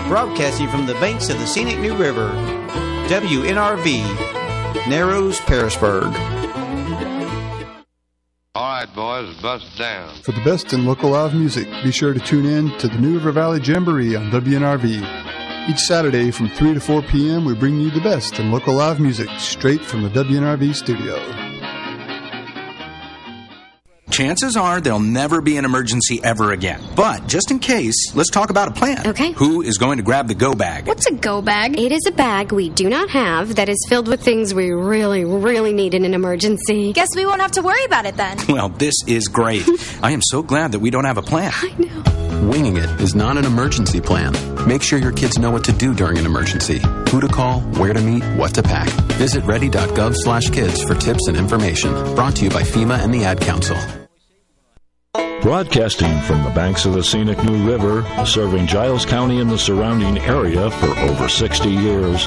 Broadcasting from the banks of the scenic New River, WNRV, Narrows, Pearisburg. All right, boys, bust down. For the best in local live music, be sure to tune in to the New River Valley Jamboree on WNRV. Each Saturday from 3 to 4 p.m., we bring you the best in local live music straight from the WNRV studio. Chances are there'll never be an emergency ever again. But just in case, let's talk about a plan. Okay. Who is going to grab the go bag? What's a go bag? It is a bag we do not have that is filled with things we really, really need in an emergency. Guess we won't have to worry about it then. Well, this is great. I am so glad that we don't have a plan. I know. Winging it is not an emergency plan. Make sure your kids know what to do during an emergency. Who to call, where to meet, what to pack. Visit ready.gov/kids for tips and information. Brought to you by FEMA and the Ad Council. Broadcasting from the banks of the scenic New River, serving Giles County and the surrounding area for over 60 years.